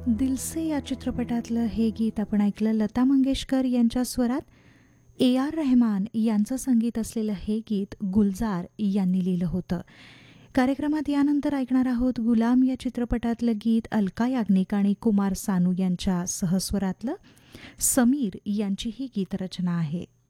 दिलसे या चित्रपटातलं हे गीत आपण ऐकलं. लता मंगेशकर यांच्या स्वरात ए.आर. रहमान यांचं संगीत असलेलं हे गीत गुलजार यांनी लिहिलं होतं. कार्यक्रमात यानंतर ऐकणार आहोत गुलाम या चित्रपटातलं गीत अलका याग्निक आणि कुमार सानू यांच्या सहस्वरातलं. समीर यांची ही गीतरचना आहे.